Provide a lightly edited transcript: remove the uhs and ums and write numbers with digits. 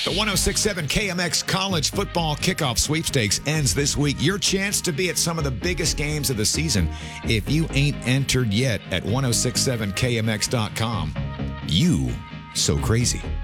The 1067 KMX College Football Kickoff Sweepstakes ends this week. Your chance to be at some of the biggest games of the season. If you ain't entered yet at 1067kmx.com, you so crazy.